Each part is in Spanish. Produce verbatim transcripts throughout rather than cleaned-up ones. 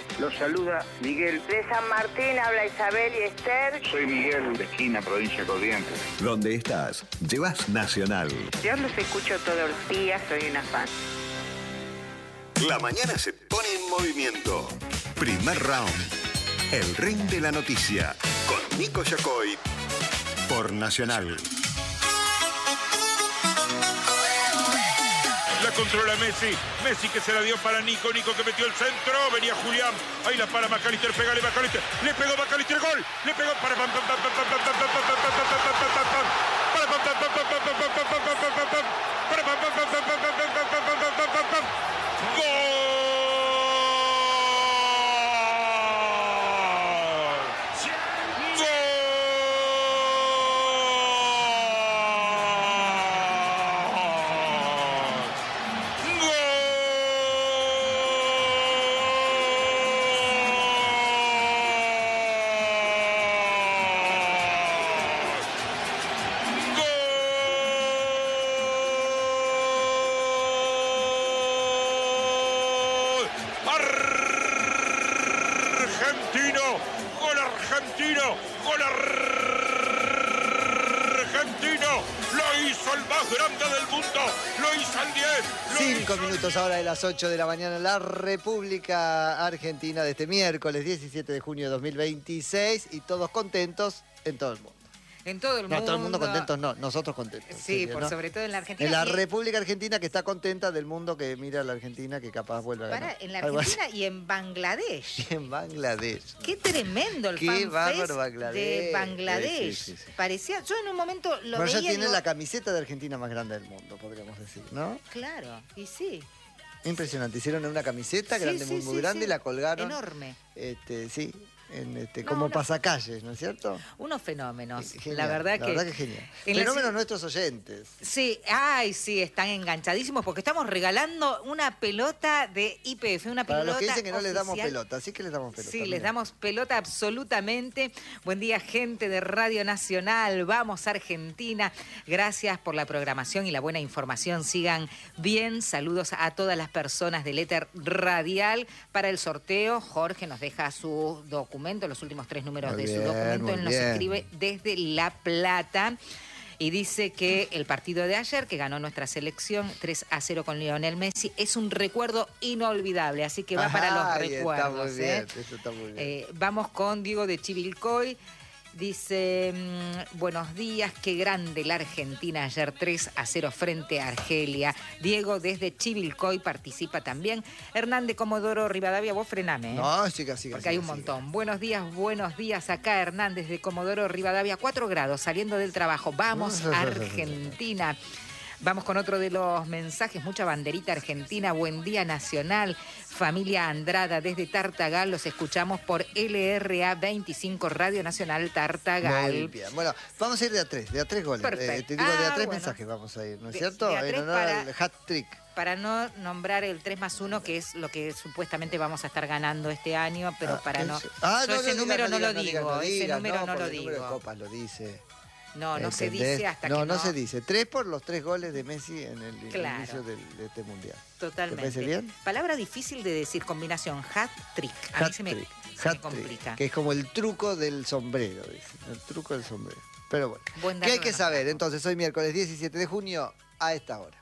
Montevideo. Los saluda Miguel. De San Martín habla Isabel y Esther. Soy Miguel, de Esquina, provincia de Corrientes. ¿Dónde estás? Llevas Nacional. Yo los escucho todos los días, soy una fan. La mañana se pone en movimiento. Primer round. El ring de la noticia. Con Nico Yacoy. Por Nacional. La controla Messi, Messi que se la dio para Nico, Nico que metió el centro, venía Julián, ahí la para McAllister, pegale McAllister, le pegó McAllister, gol, le pegó para pam pam pam pam pam pam pam pam pam pam para pam pam pam pam pam pam pam pam pam pam pam para pam pam pam pam pam pam pam pam pam pam pam gol. Argentino, gol argentino, gol argentino, lo hizo el más grande del mundo, lo hizo el diez. Cinco minutos ahora de las ocho de la mañana en la República Argentina de este miércoles diecisiete de junio de dos mil veintiséis y todos contentos en todo el mundo. En todo el no, mundo. No, todo el mundo contentos, no, nosotros contentos. Sí, por ¿no? sobre todo en la Argentina. En la y... República Argentina que está contenta del mundo que mira a la Argentina que capaz vuelve a ganar. Para, en la Argentina y en Bangladesh. Y en Bangladesh. Qué tremendo el Qué fanfest Bangladesh. de Bangladesh. Sí, sí, sí, sí. Parecía, yo en un momento lo Pero veía. ya tiene lo... la camiseta de Argentina más grande del mundo, podríamos decir, ¿no? Claro, y sí. Impresionante, hicieron una camiseta sí, grande, sí, muy, sí, muy grande sí. y la colgaron. Enorme. Este, sí. En este, No, como no. pasacalles, ¿no es cierto? Unos fenómenos. Genial, la verdad la que. verdad que genial. En Fenómenos la... nuestros oyentes. Sí, ay, sí, están enganchadísimos porque estamos regalando una pelota de I P F, una Para pelota los que dicen que no les damos oficial. pelota, así que les damos pelota. Sí, mira. les damos pelota absolutamente. Buen día, gente de Radio Nacional. Vamos, Argentina. Gracias por la programación y la buena información. Sigan bien. Saludos a todas las personas del éter radial. Para el sorteo, Jorge nos deja su documento, los últimos tres números Muy de bien, su documento. muy Él nos bien. escribe desde La Plata. Y dice que el partido de ayer, que ganó nuestra selección tres a cero con Lionel Messi, es un recuerdo inolvidable. Así que va Ajá, para los ahí recuerdos. Está muy bien, ¿eh? eso está muy bien. Eh, vamos con Diego de Chivilcoy. Dice, mmm, buenos días, qué grande la Argentina ayer tres a cero frente a Argelia. Diego desde Chivilcoy participa también. Hernán de Comodoro Rivadavia, vos frename. ¿eh? No, siga, siga. Porque siga, hay un siga. montón. Buenos días, buenos días. Acá Hernán desde Comodoro Rivadavia, cuatro grados, saliendo del trabajo. Vamos, Argentina. Vamos con otro de los mensajes. Mucha banderita argentina. Buen día nacional. Familia Andrada desde Tartagal. Los escuchamos por L R A veinticinco Radio Nacional Tartagal. Muy bien. Bueno, vamos a ir de a tres, de a tres goles. Perfecto. Eh, te digo, de a Ah, tres bueno. mensajes vamos a ir, ¿no es De- cierto? de a tres En honor para- al hat-trick. Para no nombrar el tres más uno, que es lo que supuestamente vamos a estar ganando este año, pero Ah, para ¿qué no... es? Ah, yo ese digas, número no, digas, lo digas, digo, ese digas, número no, porque lo el número de digo. copas lo dice. No, no se ¿Entendés? dice hasta no, que no... No, se dice. Tres por los tres goles de Messi en el Claro. inicio del- de este mundial. Totalmente. ¿Te parece bien? Palabra difícil de decir, combinación hat-trick. A mí se me, Hat-trick. se me Hat-trick, complica. que es como el truco del sombrero, dicen. El truco del sombrero. Pero bueno. Buen ¿Qué dato hay que de saber? Marcelo. Entonces, hoy miércoles diecisiete de junio, a esta hora.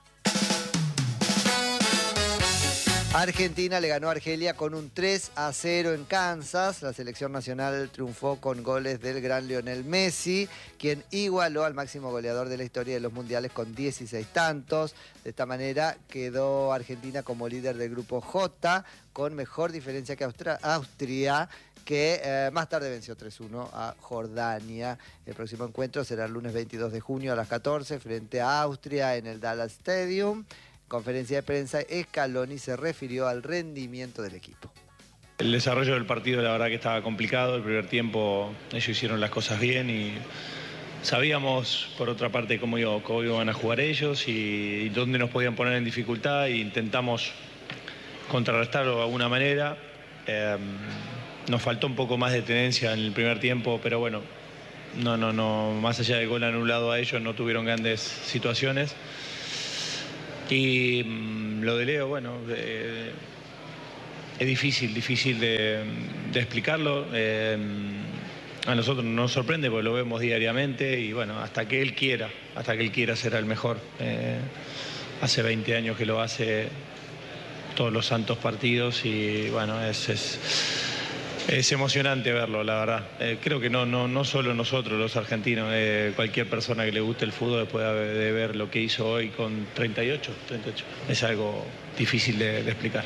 Argentina le ganó a Argelia con un tres a cero en Kansas. La selección nacional triunfó con goles del gran Lionel Messi, quien igualó al máximo goleador de la historia de los mundiales con dieciséis tantos. De esta manera quedó Argentina como líder del grupo J, con mejor diferencia que Austra- Austria, que eh, más tarde venció tres uno a Jordania. El próximo encuentro será el lunes veintidós de junio a las catorce frente a Austria en el Dallas Stadium. Conferencia de prensa, Scaloni se refirió al rendimiento del equipo. El desarrollo del partido la verdad que estaba complicado. El primer tiempo ellos hicieron las cosas bien y sabíamos por otra parte cómo, iba, cómo iban a jugar ellos y, y dónde nos podían poner en dificultad e intentamos contrarrestarlo de alguna manera. Eh, nos faltó un poco más de tenencia en el primer tiempo, pero bueno, no, no, no, más allá del gol anulado a ellos no tuvieron grandes situaciones. Y mmm, lo de Leo, bueno, eh, es difícil, difícil de, de explicarlo. Eh, a nosotros nos sorprende porque lo vemos diariamente y bueno, hasta que él quiera, hasta que él quiera será el mejor. Eh, hace veinte años que lo hace todos los santos partidos y bueno, es... es Es emocionante verlo, la verdad. Eh, creo que no, no, no solo nosotros, los argentinos, eh, cualquier persona que le guste el fútbol después de, de ver lo que hizo hoy con treinta y ocho, treinta y ocho. Es algo difícil de, de explicar.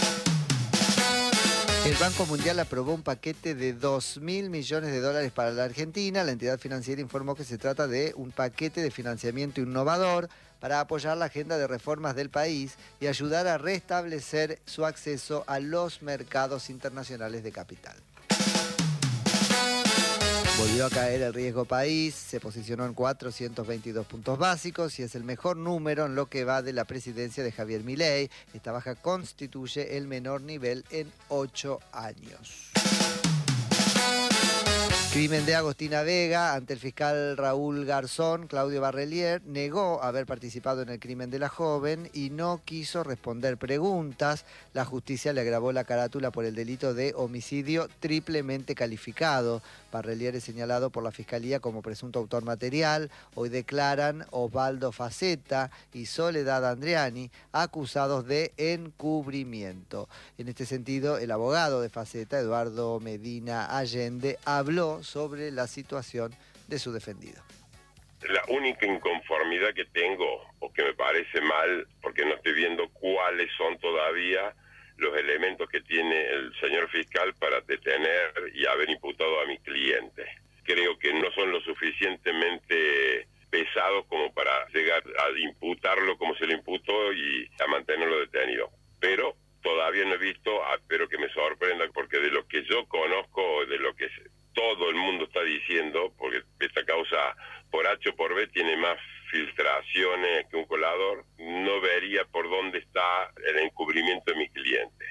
El Banco Mundial aprobó un paquete de dos mil millones de dólares para la Argentina. La entidad financiera informó que se trata de un paquete de financiamiento innovador para apoyar la agenda de reformas del país y ayudar a restablecer su acceso a los mercados internacionales de capital. Volvió a caer el riesgo país, se posicionó en cuatrocientos veintidós puntos básicos y es el mejor número en lo que va de la presidencia de Javier Milei. Esta baja constituye el menor nivel en ocho años. Crimen de Agostina Vega. Ante el fiscal Raúl Garzón, Claudio Barrelier negó haber participado en el crimen de la joven y no quiso responder preguntas. La justicia le agravó la carátula por el delito de homicidio triplemente calificado. Barrelier es señalado por la Fiscalía como presunto autor material. Hoy declaran Osvaldo Faceta y Soledad Andriani, acusados de encubrimiento. En este sentido, el abogado de Faceta, Eduardo Medina Allende, habló sobre la situación de su defendido. La única inconformidad que tengo, o que me parece mal, porque no estoy viendo cuáles son todavía los elementos que tiene el señor fiscal para detener y haber imputado a mi cliente. Creo que no son lo suficientemente pesados como para llegar a imputarlo como se le imputó y a mantenerlo detenido. Pero todavía no he visto, espero que me sorprenda, porque de lo que yo conozco, de lo que todo el mundo está diciendo, porque esta causa por H o por B tiene más filtraciones que un colador, no vería por dónde está el encubrimiento de mi cliente.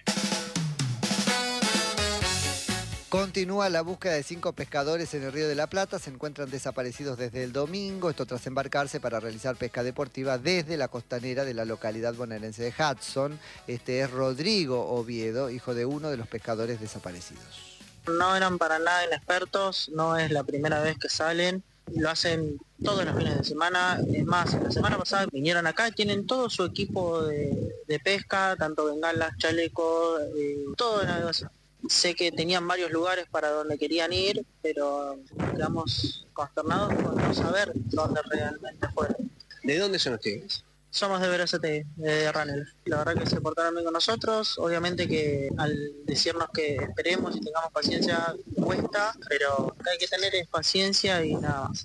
Continúa la búsqueda de cinco pescadores en el Río de la Plata. Se encuentran desaparecidos desde el domingo, esto tras embarcarse para realizar pesca deportiva desde la costanera de la localidad bonaerense de Hudson. Este es Rodrigo Oviedo, hijo de uno de los pescadores desaparecidos. No eran para nada inexpertos, no es la primera vez que salen, lo hacen todos los fines de semana. Es más, la semana pasada vinieron acá y tienen todo su equipo de, de pesca, tanto bengalas, chalecos, eh, todo en algo así. Sé que tenían varios lugares para donde querían ir, pero quedamos consternados por no saber dónde realmente fueron. ¿De dónde son ustedes? Somos de Verazategui, de Ranel. La verdad que se portaron bien con nosotros. Obviamente que al decirnos que esperemos y tengamos paciencia cuesta, pero lo que hay que tener es paciencia y nada más.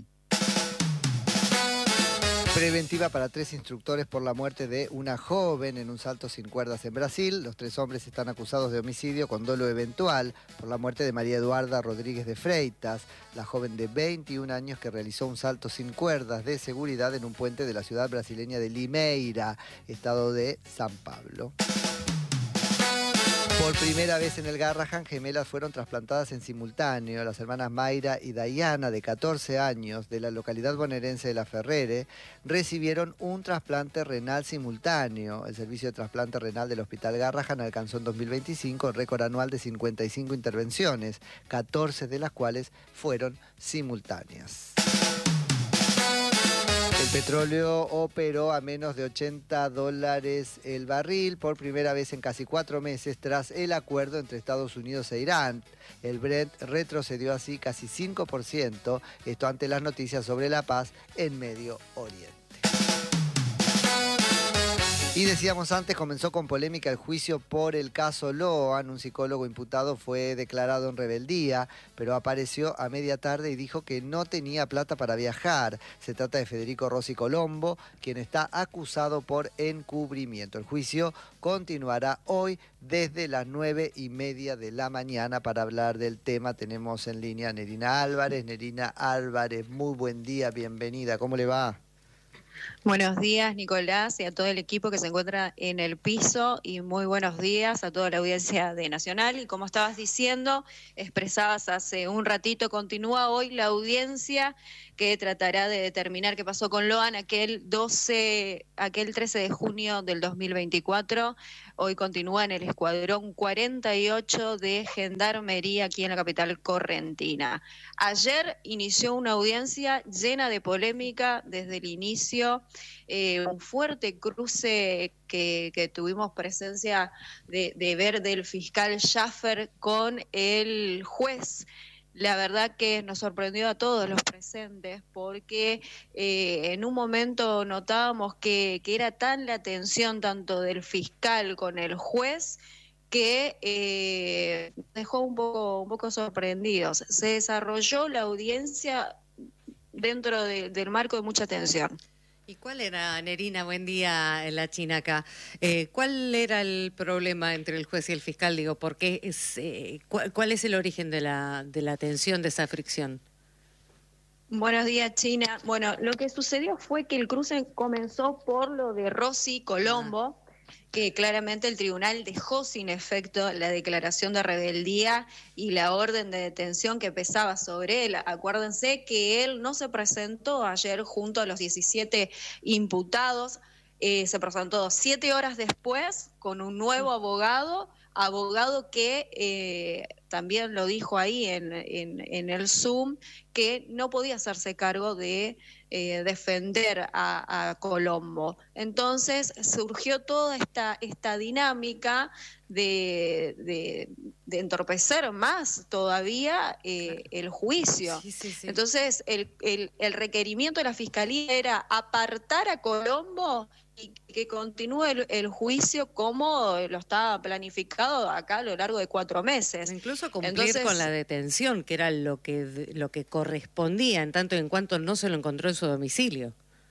Preventiva para tres instructores por la muerte de una joven en un salto sin cuerdas en Brasil. Los tres hombres están acusados de homicidio con dolo eventual por la muerte de María Eduarda Rodríguez de Freitas, la joven de veintiún años que realizó un salto sin cuerdas de seguridad en un puente de la ciudad brasileña de Limeira, estado de San Pablo. Por primera vez en el Garrahan, gemelas fueron trasplantadas en simultáneo. Las hermanas Mayra y Dayana, de catorce años, de la localidad bonaerense de La Ferrere, recibieron un trasplante renal simultáneo. El servicio de trasplante renal del Hospital Garrahan alcanzó en dos mil veinticinco el récord anual de cincuenta y cinco intervenciones, catorce de las cuales fueron simultáneas. El petróleo operó a menos de ochenta dólares el barril por primera vez en casi cuatro meses tras el acuerdo entre Estados Unidos e Irán. El Brent retrocedió así casi cinco por ciento, esto ante las noticias sobre la paz en Medio Oriente. Y decíamos antes, comenzó con polémica el juicio por el caso Loan. Un psicólogo imputado fue declarado en rebeldía, pero apareció a media tarde y dijo que no tenía plata para viajar. Se trata de Federico Rossi Colombo, quien está acusado por encubrimiento. El juicio continuará hoy desde las nueve y media de la mañana. Para hablar del tema tenemos en línea a Nerina Álvarez. Nerina Álvarez, muy buen día, bienvenida. ¿Cómo le va? Buenos días, Nicolás, y a todo el equipo que se encuentra en el piso, y muy buenos días a toda la audiencia de Nacional. Y como estabas diciendo, expresabas hace un ratito, continúa hoy la audiencia que tratará de determinar qué pasó con Loan aquel doce, aquel trece de junio del dos mil veinticuatro, hoy continúa en el escuadrón cuarenta y ocho de Gendarmería aquí en la capital correntina. Ayer inició una audiencia llena de polémica desde el inicio, eh, un fuerte cruce que, que tuvimos presencia de, de ver del fiscal Schaffer con el juez. La verdad que nos sorprendió a todos los presentes porque eh, en un momento notábamos que, que era tan la tensión tanto del fiscal con el juez que eh, dejó un poco, un poco sorprendidos. Se desarrolló la audiencia dentro de, del marco de mucha tensión. ¿Y cuál era, Nerina, buen día en la China acá, eh, cuál era el problema entre el juez y el fiscal? Digo, ¿por qué es, eh, cu ¿cuál es el origen de la, de la tensión, de esa fricción? Buenos días, China. Bueno, lo que sucedió fue que el cruce comenzó por lo de Rossi Colombo, que claramente el tribunal dejó sin efecto la declaración de rebeldía y la orden de detención que pesaba sobre él. Acuérdense que él no se presentó ayer junto a los diecisiete imputados, eh, se presentó siete horas después con un nuevo abogado, abogado que eh, también lo dijo ahí en, en, en el Zoom, que no podía hacerse cargo de eh, defender a, a Colombo. Entonces surgió toda esta, esta dinámica de, de, de entorpecer más todavía eh, el juicio. Sí, sí, sí. Entonces el, el, el requerimiento de la Fiscalía era apartar a Colombo y que continúe el, el juicio como lo estaba planificado acá a lo largo de cuatro meses. Incluso cumplir Entonces, con la detención, que era lo que, lo que correspondía, en tanto y en cuanto no se lo encontró en su domicilio.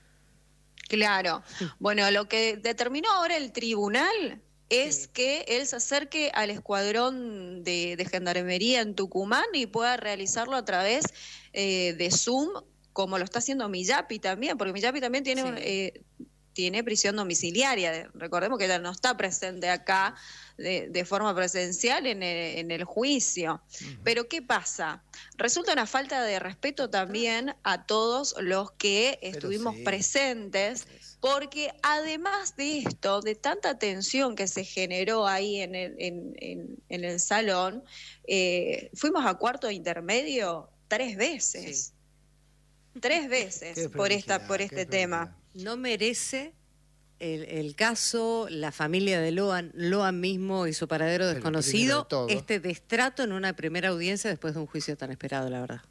Claro. Bueno, lo que determinó ahora el tribunal es sí. que él se acerque al escuadrón de, de Gendarmería en Tucumán y pueda realizarlo a través eh, de Zoom, como lo está haciendo Miyapi también, porque Miyapi también tiene... Sí. Un, eh, tiene prisión domiciliaria. Recordemos que ella no está presente acá de, de forma presencial en el, en el juicio. Uh-huh. Pero ¿qué pasa? Resulta una falta de respeto también a todos los que Pero estuvimos sí. presentes, porque además de esto, de tanta tensión que se generó ahí en el, en, en, en el salón, eh, fuimos a cuarto intermedio tres veces. Sí. Tres veces por, esta, por este tema. ¿No merece el, el caso, la familia de Loan, Loan mismo y su paradero desconocido, de este destrato en una primera audiencia después de un juicio tan esperado, la verdad?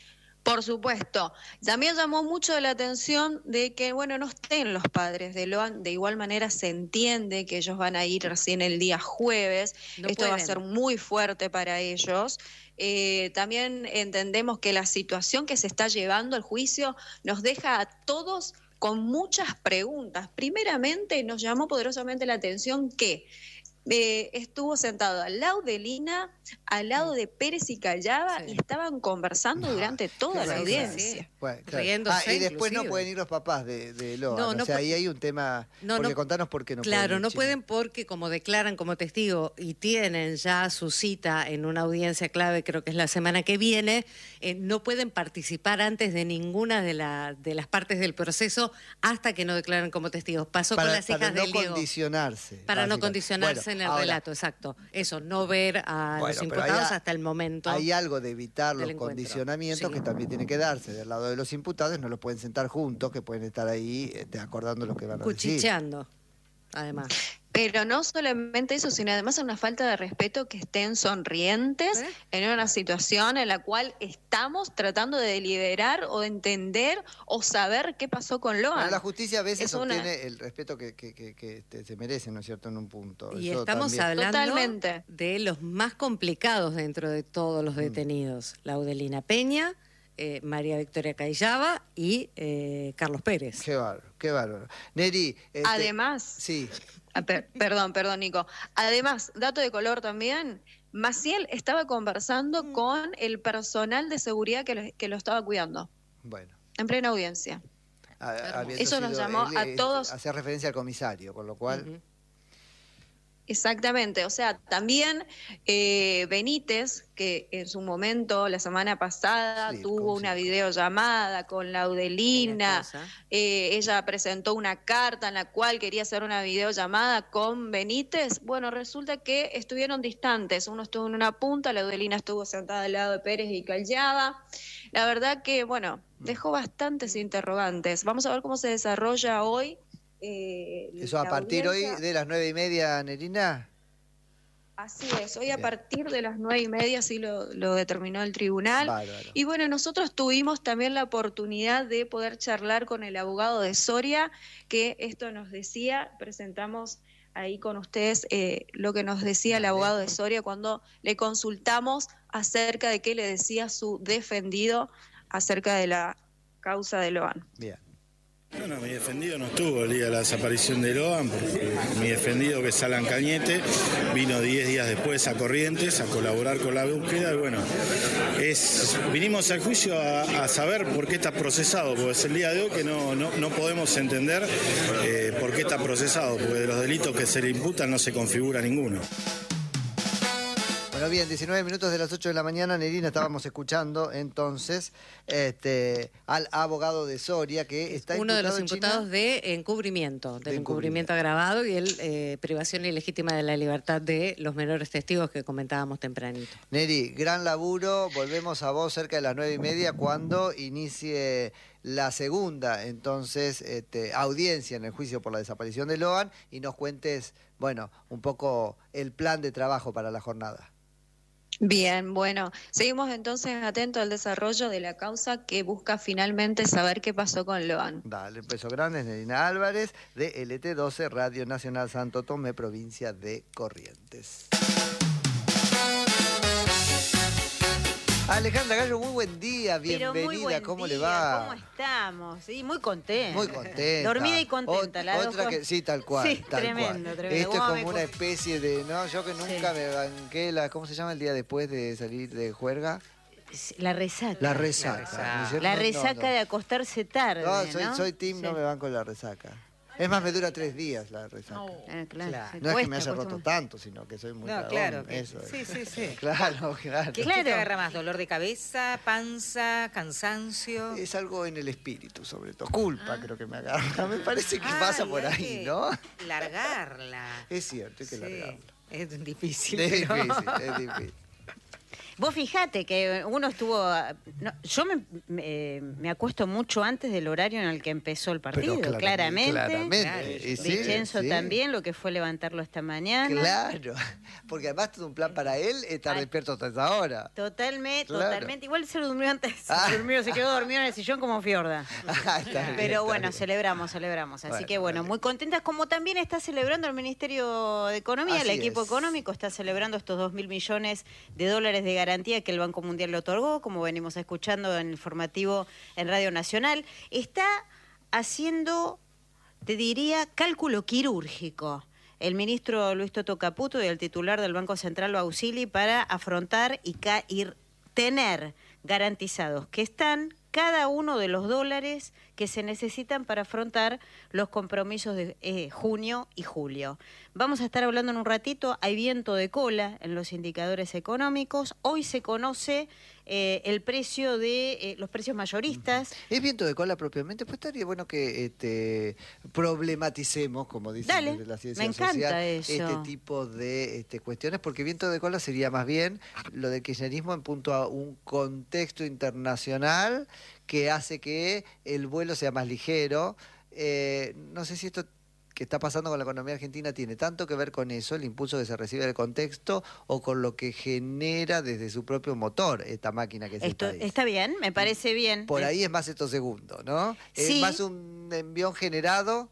Por supuesto. También llamó mucho la atención de que, bueno, no estén los padres de Loan. De igual manera se entiende que ellos van a ir recién el día jueves. No Esto pueden. va a ser muy fuerte para ellos. Eh, también entendemos que la situación que se está llevando al juicio nos deja a todos con muchas preguntas. Primeramente, nos llamó poderosamente la atención que eh, estuvo sentado al lado de Lina, al lado de Pérez y Callaba, sí. y estaban conversando no, durante toda la audiencia. Sí. Bueno, claro. ah, y después inclusive. no pueden ir los papás de, de Loan. No, no o sea, ahí hay un tema... No, porque no, contanos por qué no claro, pueden ir. Claro, no Chino. pueden porque, como declaran como testigo y tienen ya su cita en una audiencia clave, creo que es la semana que viene, eh, no pueden participar antes de ninguna de, la, de las partes del proceso hasta que no declaren como testigos. Pasó para, con las hijas para no del Diego. condicionarse. Para no condicionarse bueno, en el ahora, relato, exacto. Eso, no ver a bueno, los imputados hay, hasta el momento. Hay algo de evitar los encuentro. condicionamientos sí. que también tiene que darse. Del lado de los imputados no los pueden sentar juntos, que pueden estar ahí este, acordando lo que van a decir. Cuchicheando, además. Pero no solamente eso, sino además una falta de respeto que estén sonrientes ¿Eh? en una situación en la cual estamos tratando de deliberar o de entender o saber qué pasó con Loan. Pero la justicia a veces es obtiene una... el respeto que, que, que, que este, se merece, ¿no es cierto?, en un punto. Y eso estamos también. hablando Totalmente. de los más complicados dentro de todos los detenidos. Mm. Laudelina Peña, eh, María Victoria Callaba y eh, Carlos Pérez. Qué bárbaro, qué bárbaro. Neri... Este, Además... Sí. Ah, per, perdón, perdón, Nico. Además, dato de color también, Maciel estaba conversando mm. con el personal de seguridad que lo, que lo estaba cuidando. Bueno. En plena audiencia. A, Eso nos llamó él, a todos. Hacía referencia al comisario, con lo cual... Uh-huh. Exactamente, o sea, también eh, Benítez, que en su momento, la semana pasada, Sí, tuvo ¿cómo una se- videollamada con Laudelina, cosa. eh, ella presentó una carta en la cual quería hacer una videollamada con Benítez. Bueno, resulta que estuvieron distantes, uno estuvo en una punta, Laudelina estuvo sentada al lado de Pérez y callada. La verdad que, bueno, dejó bastantes interrogantes. Vamos a ver cómo se desarrolla hoy. Eh, Eso a la partir hoy audiencia. de las nueve y media, Nerina. Así es, hoy a Bien. partir de las nueve y media así lo, lo determinó el tribunal. Bárbaro. Y bueno, nosotros tuvimos también la oportunidad de poder charlar con el abogado de Soria, que esto nos decía, presentamos ahí con ustedes eh, lo que nos decía el Dale. abogado de Soria cuando le consultamos acerca de qué le decía su defendido acerca de la causa de Loan. Bien. Bueno, mi defendido no estuvo el día de la desaparición de Loan, porque mi defendido, que es Alan Cañete, vino diez días después a Corrientes a colaborar con la búsqueda y bueno, es, vinimos al juicio a, a saber por qué está procesado, porque es el día de hoy que no, no, no podemos entender eh, por qué está procesado, porque de los delitos que se le imputan no se configura ninguno. Bueno, bien, diecinueve minutos de las ocho de la mañana, Nerina, estábamos escuchando entonces este, al abogado de Soria, que está Uno de los imputado en imputados China. de encubrimiento, del De encubrimiento agravado y el eh, privación ilegítima de la libertad de los menores testigos que comentábamos tempranito. Neri, gran laburo, volvemos a vos cerca de las nueve y media cuando inicie la segunda, entonces, este, audiencia en el juicio por la desaparición de Loan y nos cuentes, bueno, un poco el plan de trabajo para la jornada. Bien, bueno, seguimos entonces atentos al desarrollo de la causa que busca finalmente saber qué pasó con Loan. Dale, un beso grande, Nerina Álvarez, de L T doce, Radio Nacional Santo Tomé, provincia de Corrientes. Alejandra Gallo, muy buen día, Pero bienvenida, muy buen ¿cómo día, le va? ¿Cómo estamos? Sí, muy contenta. Muy contenta. Dormida y contenta. Ot- las dos otra que, cosas. sí, tal cual, Sí, tal tremendo, cual. tremendo. Esto es Vos como me una pu- especie de, no, yo que nunca Sí. me banqué la, ¿cómo se llama el día después de salir de juerga? La resaca. La resaca. La resaca. ¿no es cierto? La No, resaca no. de acostarse tarde, No, ¿no? soy, soy team, no Sí. me banco la resaca. Es más, me dura tres días la resaca. Ah, claro. Claro. Se No es que cuesta, me haya cuesta roto mucho. tanto, sino que soy muy No, cagón, claro. que- eso es. sí, sí, sí. Claro, claro. ¿Qué, ¿Qué Claro. te agarra más? ¿Dolor de cabeza, panza, cansancio? Es algo en el espíritu, sobre todo. Culpa, Ah. creo que me agarra. Me parece que Ah, pasa y por hay ahí, que ¿no? Largarla. Es cierto, hay que Sí, largarla. es difícil. Es pero- difícil, es difícil. Vos fijate que uno estuvo... no, yo me, me, me acuesto mucho antes del horario en el que empezó el partido, Pero claramente. claramente. Claro. Y sí, Vincenzo sí. también, lo que fue levantarlo esta mañana. Claro, porque además todo un plan para él estar Ay. despierto hasta esa hora. Totalmente, Claro. totalmente. Igual se durmió antes. Ah. Se durmió, se quedó dormido en el sillón como Fiorda. Ah, está bien, Pero está bueno, bien. celebramos, celebramos. Así Bueno, que bueno, dale. muy contentas, como también está celebrando el Ministerio de Economía, el Así equipo es. económico está celebrando estos dos mil millones de dólares de garantía que el Banco Mundial le otorgó, como venimos escuchando en el informativo en Radio Nacional. Está haciendo, te diría, cálculo quirúrgico el ministro Luis Toto Caputo y el titular del Banco Central Bausili para afrontar y, ca- y tener garantizados que están cada uno de los dólares que se necesitan para afrontar los compromisos de eh, junio y julio. Vamos a estar hablando en un ratito, hay viento de cola en los indicadores económicos. Hoy se conoce eh, el precio de eh, los precios mayoristas. Es viento de cola propiamente, pues estaría bueno que este, problematicemos, como dicen Dale, desde la ciencia me encanta social, eso. este tipo de este, cuestiones, porque viento de cola sería más bien lo del kirchnerismo en punto a un contexto internacional que hace que el vuelo sea más ligero. Eh, no sé si esto que está pasando con la economía argentina tiene tanto que ver con eso, el impulso que se recibe del contexto, o con lo que genera desde su propio motor esta máquina que es Esto el país. está bien, me parece bien. Por Eh, ahí es más esto segundo, ¿no? Sí. Es más un envión generado,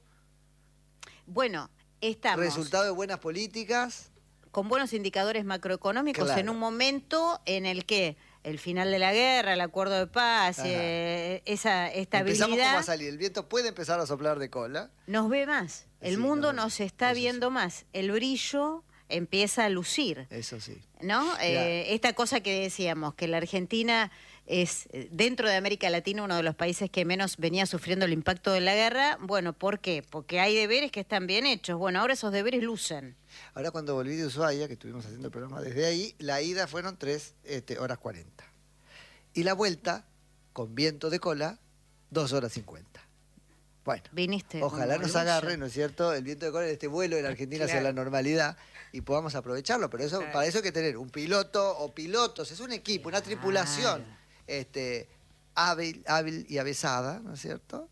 Bueno, estamos resultado de buenas políticas. con buenos indicadores macroeconómicos Claro. en un momento en el que el final de la guerra, el acuerdo de paz, Ajá. eh, esa Empezamos como a estabilidad salir. El viento puede empezar a soplar de cola. nos ve más. El Sí, mundo no, nos está eso sí. viendo más. El brillo empieza a lucir. Eso sí. ¿No? Eh, esta cosa que decíamos, que la Argentina es, dentro de América Latina, uno de los países que menos venía sufriendo el impacto de la guerra. Bueno, ¿por qué? Porque hay deberes que están bien hechos. Bueno, ahora esos deberes lucen. Ahora cuando volví de Ushuaia, que estuvimos haciendo el programa desde ahí, la ida fueron tres este, horas cuarenta. Y la vuelta, con viento de cola, dos horas cincuenta. Bueno, viniste. Ojalá nos agarre, ¿no es cierto?, el viento de cola en este vuelo de la Argentina claro. hacia la normalidad y podamos aprovecharlo. Pero eso claro. para eso hay que tener un piloto o pilotos, es un equipo, una tripulación claro. este, hábil, hábil y avezada, ¿no es cierto?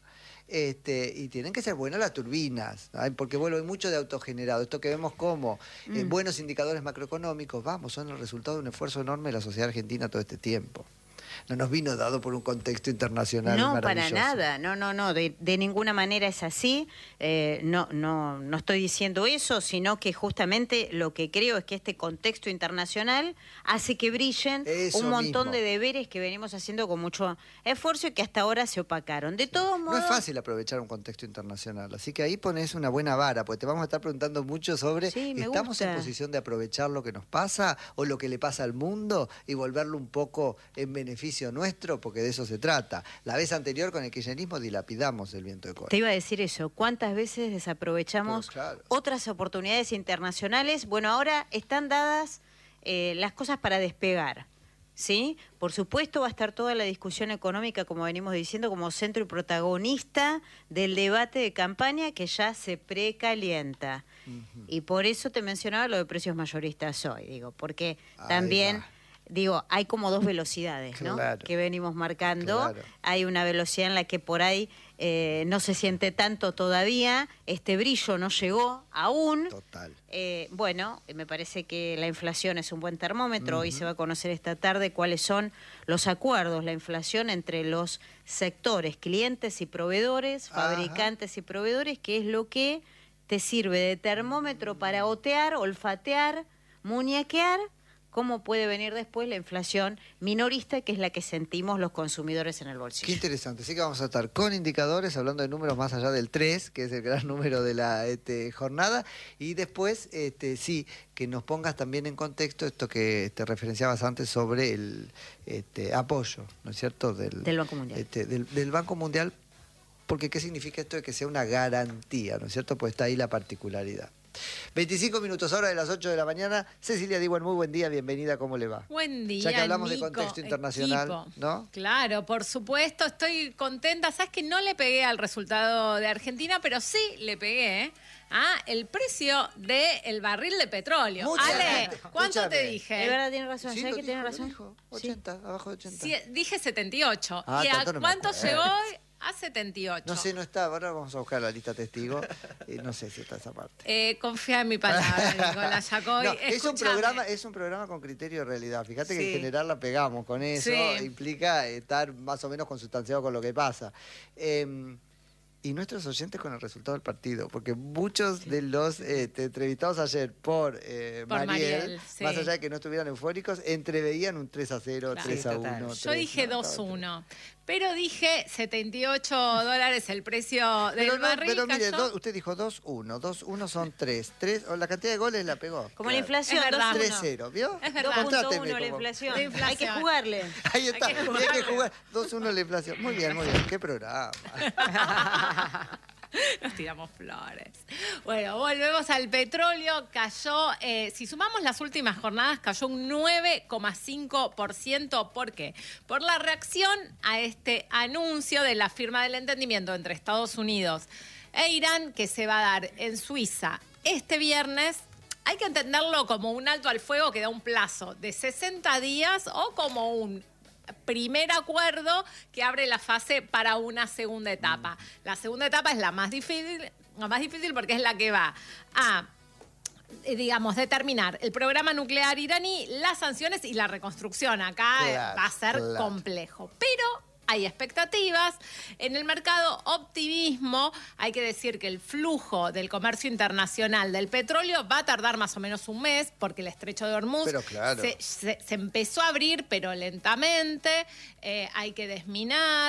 Este, y tienen que ser buenas las turbinas, ¿sabes? Porque bueno, hay mucho de autogenerado. Esto que vemos como mm. eh, buenos indicadores macroeconómicos, vamos, son el resultado de un esfuerzo enorme de la sociedad argentina todo este tiempo. No nos vino dado por un contexto internacional no, maravilloso. No, para nada, no, no, no, de, de ninguna manera es así. Eh, no, no, no estoy diciendo eso, sino que justamente lo que creo es que este contexto internacional hace que brillen eso un montón mismo. de deberes que venimos haciendo con mucho esfuerzo y que hasta ahora se opacaron. De sí. todos modos... No es fácil aprovechar un contexto internacional, así que ahí pones una buena vara, porque te vamos a estar preguntando mucho sobre sí, me ¿estamos gusta. en posición de aprovechar lo que nos pasa o lo que le pasa al mundo y volverlo un poco en beneficio nuestro, porque de eso se trata. La vez anterior con el kirchnerismo dilapidamos el viento de cola. Te iba a decir eso, ¿cuántas veces desaprovechamos claro. otras oportunidades internacionales? Bueno, ahora están dadas eh, las cosas para despegar, ¿sí? Por supuesto va a estar toda la discusión económica, como venimos diciendo, como centro y protagonista del debate de campaña que ya se precalienta. Uh-huh. Y por eso te mencionaba lo de precios mayoristas hoy, digo, porque Ahí también... Va. Digo, hay como dos velocidades, ¿no? Claro, que venimos marcando. Claro. Hay una velocidad en la que por ahí eh, no se siente tanto todavía, este brillo no llegó aún. Total. Eh, bueno, me parece que la inflación es un buen termómetro. Uh-huh. Hoy se va a conocer esta tarde cuáles son los acuerdos, la inflación entre los sectores, clientes y proveedores, Ajá. fabricantes y proveedores, que es lo que te sirve de termómetro para otear, olfatear, muñequear cómo puede venir después la inflación minorista, que es la que sentimos los consumidores en el bolsillo. Qué interesante. Así que vamos a estar con indicadores, hablando de números más allá del tres, que es el gran número de la este, jornada. Y después, este, sí, que nos pongas también en contexto esto que te referenciabas antes sobre el este, apoyo, ¿no es cierto?, del, del Banco Mundial. Este, del, del Banco Mundial, porque ¿qué significa esto de que sea una garantía, ¿no es cierto? Pues está ahí la particularidad. veinticinco minutos ahora de las ocho de la mañana. Cecilia Diwan, muy buen día, bienvenida, ¿cómo le va? Buen día, ya que hablamos Nico, de contexto internacional, equipo. ¿no? Claro, por supuesto, estoy contenta. Sabes que no le pegué al resultado de Argentina, pero sí le pegué a el precio del barril de petróleo. Mucha Ale, gente. ¿cuánto Escúchame. te dije? De verdad tiene razón, Sí, ¿sabes lo que dijo, tiene lo razón? dijo. ochenta, sí. Abajo de ochenta. Sí, dije setenta y ocho. Ah, ¿Y a tanto no me cuánto acuerdo. llegó hoy? A setenta y ocho. No sé, no está, ahora vamos a buscar la lista testigo y no sé si está esa parte. Eh, confía en mi palabra, Nicolás Yacoy. No, es un Escúchame. programa, es un programa con criterio de realidad. Fíjate Sí. que en general la pegamos con eso, Sí. implica estar más o menos consustanciado con lo que pasa. Eh, y nuestros oyentes con el resultado del partido, porque muchos sí. de los eh, te entrevistados ayer por, eh, por Mariel, Mariel sí. más allá de que no estuvieran eufóricos, entreveían un tres a cero, claro. tres a uno. Yo dije dos uno, pero dije setenta y ocho dólares el precio del pero no, barril. Pero mire, cayó... do, usted dijo dos uno, dos uno son tres, tres, o la cantidad de goles la pegó. Como claro. la inflación, tres cero, ¿vio? Es verdad. dos punto uno la inflación. la inflación. Hay que jugarle. Ahí está, hay que hay que jugar dos uno la inflación. Muy bien, muy bien, qué programa. Nos tiramos flores. Bueno, volvemos al petróleo. Cayó, eh, si sumamos las últimas jornadas, cayó un nueve coma cinco por ciento. ¿Por qué? Por la reacción a este anuncio de la firma del entendimiento entre Estados Unidos e Irán, que se va a dar en Suiza este viernes. Hay que entenderlo como un alto al fuego que da un plazo de sesenta días o como un primer acuerdo que abre la fase para una segunda etapa. La segunda etapa es la más difícil, la más difícil porque es la que va a, eh, digamos, determinar el programa nuclear iraní, las sanciones y la reconstrucción. Acá Claro, va a ser claro. complejo. Pero hay expectativas. En el mercado, optimismo. Hay que decir que el flujo del comercio internacional del petróleo va a tardar más o menos un mes, porque el estrecho de Hormuz Pero claro. se, se, se empezó a abrir, pero lentamente. Eh, hay que desminar.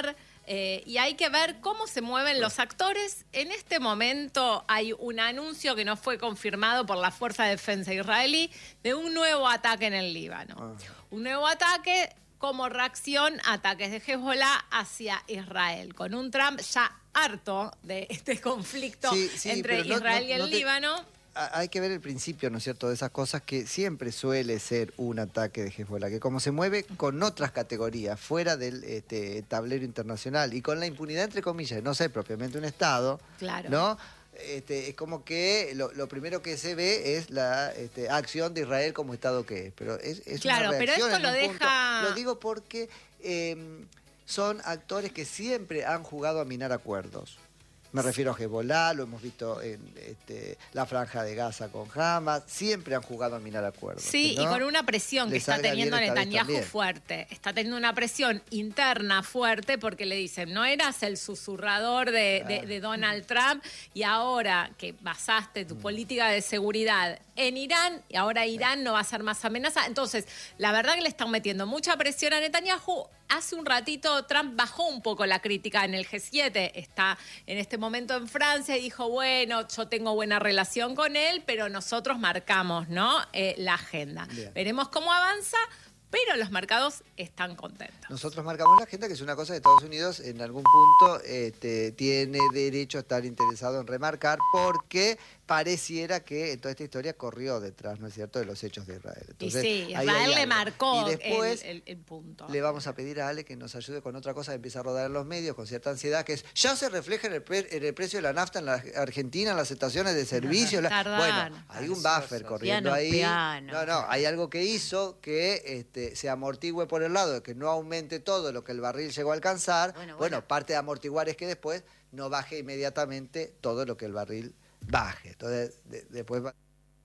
Eh, y hay que ver cómo se mueven los actores. En este momento hay un anuncio que no fue confirmado por la Fuerza de Defensa israelí de un nuevo ataque en el Líbano. Ah. Un nuevo ataque como reacción a ataques de Hezbollah hacia Israel, con un Trump ya harto de este conflicto sí, sí, entre no, Israel no, y el no te... Líbano. Hay que ver el principio, ¿no es cierto?, de esas cosas que siempre suele ser un ataque de Hezbollah, que como se mueve con otras categorías fuera del este, tablero internacional y con la impunidad, entre comillas, de no ser propiamente un Estado, claro. ¿no? Este, es como que lo, lo primero que se ve es la este, acción de Israel como Estado que es. Pero es, es claro, una reacción pero esto lo deja... Punto. Lo digo porque eh, son actores que siempre han jugado a minar acuerdos. Me refiero a Hezbollah, lo hemos visto en este, la Franja de Gaza con Hamas, siempre han jugado a minar acuerdos. Sí, ¿no? Y con una presión que está teniendo Netanyahu fuerte. Está teniendo una presión interna fuerte porque le dicen, no eras el susurrador de, de, de Donald Trump y ahora que basaste tu política de seguridad en Irán y ahora Irán no va a ser más amenaza. Entonces, la verdad que le están metiendo mucha presión a Netanyahu. Hace un ratito Trump bajó un poco la crítica en el G siete, está en este momento en Francia y dijo, bueno, yo tengo buena relación con él, pero nosotros marcamos, ¿no? Eh, la agenda. Bien. Veremos cómo avanza, pero los mercados están contentos. Nosotros marcamos la agenda, que es una cosa que Estados Unidos en algún punto este, tiene derecho a estar interesado en remarcar, porque pareciera que en toda esta historia corrió detrás, ¿no es cierto?, de los hechos de Israel. Entonces, y sí, Israel le marcó y después el, el, el punto. Le vamos a pedir a Ale que nos ayude con otra cosa que empieza a rodar en los medios con cierta ansiedad, que es, ya se refleja en el, pre, en el precio de la nafta en la Argentina, en las estaciones de servicio. La, bueno, hay un buffer corriendo piano, ahí. Piano. No, no, hay algo que hizo que este, se amortigüe por el lado de que no aumente todo lo que el barril llegó a alcanzar. Bueno, bueno. bueno parte de amortiguar es que después no baje inmediatamente todo lo que el barril baje. Entonces, de, después va...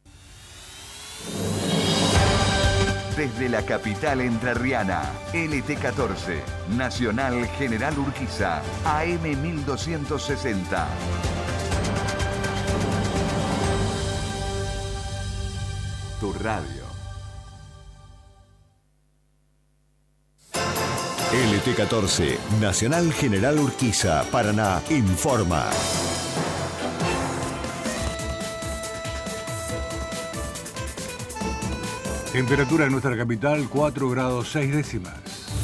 Desde la capital entrerriana, L T catorce, Nacional General Urquiza, A M mil doscientos sesenta. Tu radio. L T catorce, Nacional General Urquiza, Paraná, informa. Temperatura en nuestra capital, cuatro grados seis décimas.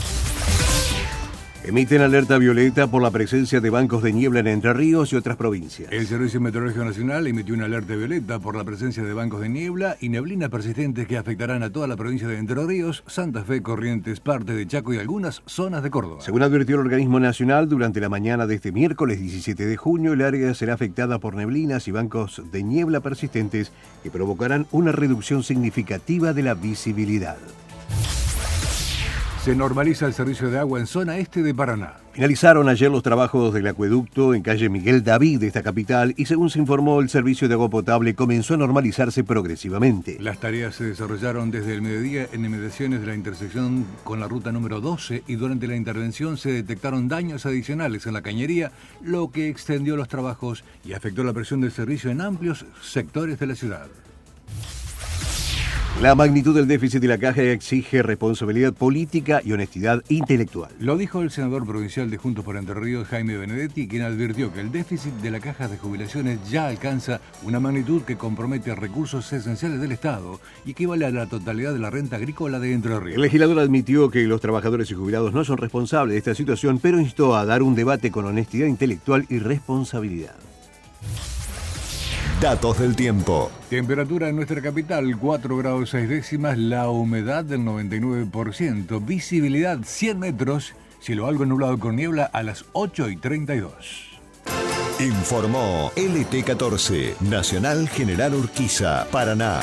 Emiten alerta violeta por la presencia de bancos de niebla en Entre Ríos y otras provincias. El Servicio Meteorológico Nacional emitió una alerta violeta por la presencia de bancos de niebla y neblinas persistentes que afectarán a toda la provincia de Entre Ríos, Santa Fe, Corrientes, parte de Chaco y algunas zonas de Córdoba. Según advirtió el organismo nacional, durante la mañana de este miércoles diecisiete de junio, el área será afectada por neblinas y bancos de niebla persistentes que provocarán una reducción significativa de la visibilidad. Se normaliza el servicio de agua en zona este de Paraná. Finalizaron ayer los trabajos del acueducto en calle Miguel David de esta capital y, según se informó, el servicio de agua potable comenzó a normalizarse progresivamente. Las tareas se desarrollaron desde el mediodía en inmediaciones de la intersección con la ruta número doce y durante la intervención se detectaron daños adicionales en la cañería, lo que extendió los trabajos y afectó la presión del servicio en amplios sectores de la ciudad. La magnitud del déficit de la Caja exige responsabilidad política y honestidad intelectual. Lo dijo el senador provincial de Juntos por Entre Ríos, Jaime Benedetti, quien advirtió que el déficit de la Caja de Jubilaciones ya alcanza una magnitud que compromete recursos esenciales del Estado y equivale a la totalidad de la renta agrícola de Entre Ríos. El legislador admitió que los trabajadores y jubilados no son responsables de esta situación, pero instó a dar un debate con honestidad intelectual y responsabilidad. Datos del tiempo. Temperatura en nuestra capital, cuatro grados seis décimas, la humedad del noventa y nueve por ciento, visibilidad cien metros, cielo algo nublado con niebla a las ocho y treinta y dos. Informó L T catorce, Nacional General Urquiza, Paraná.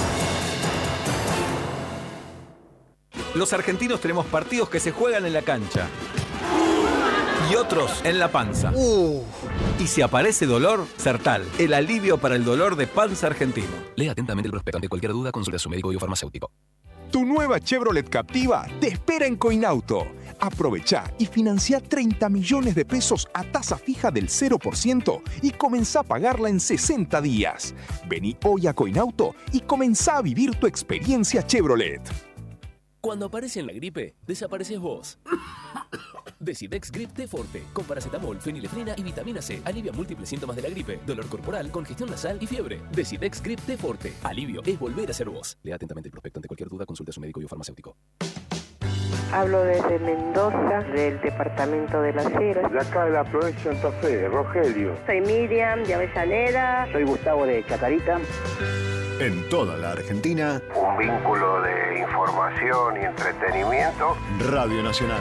Los argentinos tenemos partidos que se juegan en la cancha y otros en la panza. Uh. Y si aparece dolor, Sertal, el alivio para el dolor de panza argentino. Lea atentamente el prospecto. Ante cualquier duda, consulte a su médico y o farmacéutico. Tu nueva Chevrolet Captiva te espera en Coinauto. Aprovecha y financia treinta millones de pesos a tasa fija del cero por ciento y comenzá a pagarla en sesenta días. Vení hoy a Coinauto y comenzá a vivir tu experiencia Chevrolet. Cuando aparece en la gripe, desapareces vos. Decidex Grip T Forte, con paracetamol, fenilefrina y vitamina C. Alivia múltiples síntomas de la gripe, dolor corporal, congestión nasal y fiebre. Decidex Grip T Forte. Alivio es volver a ser vos. Lea atentamente el prospecto. Ante cualquier duda, consulte a su médico y o farmacéutico. Hablo desde Mendoza, del departamento de Las Heras. De acá de la provincia de Santa Fe, Rogelio. Soy Miriam de Avellaneda. Soy Gustavo de Chacarita. En toda la Argentina, Un vínculo de información y entretenimiento. Radio Nacional.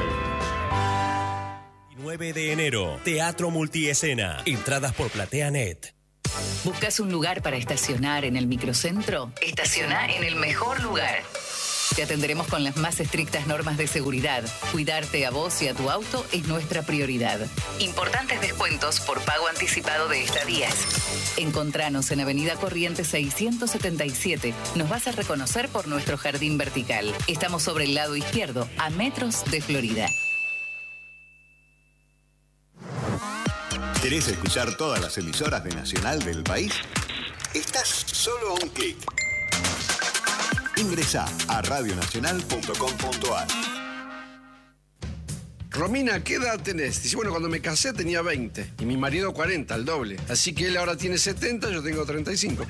nueve de enero, Teatro Multiescena. Entradas por PlateaNet. ¿Buscas un lugar para estacionar en el microcentro? Estaciona en el mejor lugar. Te atenderemos con las más estrictas normas de seguridad. Cuidarte a vos y a tu auto es nuestra prioridad. Importantes descuentos por pago anticipado de estadías. Encontranos en Avenida Corrientes seiscientos setenta y siete. Nos vas a reconocer por nuestro jardín vertical. Estamos sobre el lado izquierdo, a metros de Florida. ¿Querés escuchar todas las emisoras de Nacional del país? Estás solo a un clic. Ingresá a radionacional punto com punto a r. Romina, ¿qué edad tenés? Dice, bueno, cuando me casé tenía veinte y mi marido cuarenta, el doble. Así que él ahora tiene setenta, yo tengo treinta y cinco.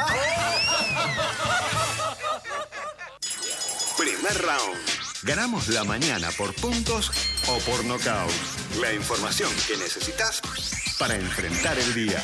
Primer round. Ganamos la mañana por puntos o por nocaut. La información que necesitas para enfrentar el día.